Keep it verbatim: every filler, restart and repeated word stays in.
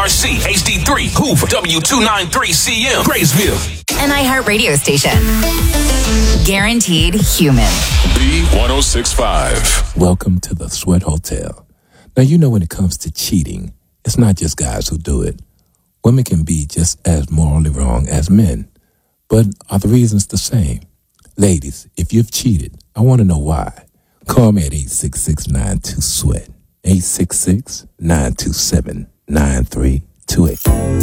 R C, H D three, Hoover, W two ninety-three C M, Graysville. An iHeart radio station. Guaranteed human. B one oh six point five. Welcome to the Sweat Hotel. Now, you know when it comes to cheating, it's not just guys who do it. Women can be just as morally wrong as men. But are the reasons the same? Ladies, if you've cheated, I want to know why. Call me at eight six six, nine two, SWEAT. eight six six, nine two seven, nine three two eight.